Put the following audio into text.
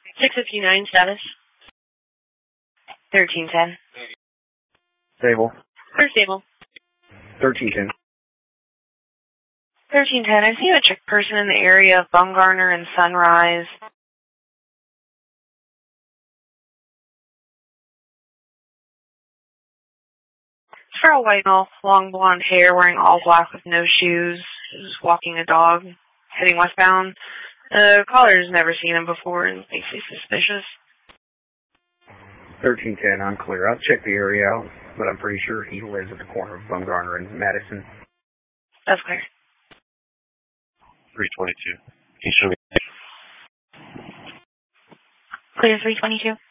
659 status. 1310. Stable. Clear stable. 1310. 1310. I see a chick person in the area of Bumgarner and Sunrise. It's for a white male, long blonde hair, wearing all black with no shoes, just walking a dog, heading westbound. The caller's never seen him before and thinks he's suspicious. 1310, I'm clear. I'll check the area out, but I'm pretty sure he lives at the corner of Bumgarner and Madison. That's clear. 322. Can you show me? Clear 322.